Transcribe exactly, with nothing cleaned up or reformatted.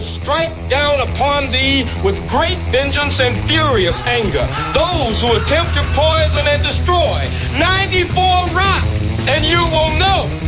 strike down upon thee with great vengeance and furious anger those who attempt to poison and destroy. ninety-four rock, and you will know